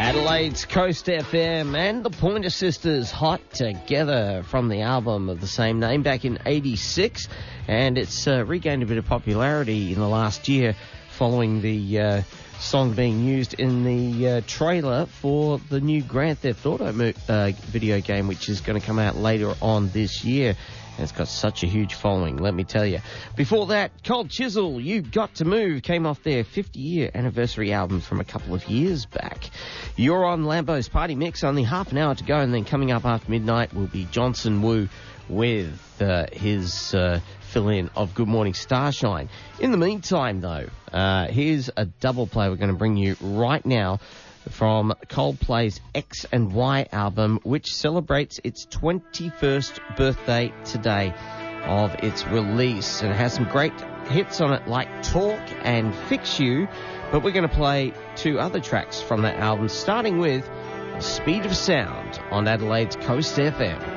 Adelaide's Coast FM and the Pointer Sisters hot together from the album of the same name back in 86, and it's regained a bit of popularity in the last year following the song being used in the trailer for the new Grand Theft Auto video game, which is going to come out later on this year. And it's got such a huge following, let me tell you. Before that, Cold Chisel, You Got to Move, came off their 50-year anniversary album from a couple of years back. You're on Lambo's Party Mix, only half an hour to go, and then coming up after midnight will be Johnson Wu with his fill-in of Good Morning Starshine. In the meantime, though, here's a double play we're going to bring you right now from Coldplay's X and Y album, which celebrates its 21st birthday today of its release. And it has some great hits on it like Talk and Fix You, but we're going to play two other tracks from that album, starting with Speed of Sound on Adelaide's Coast FM.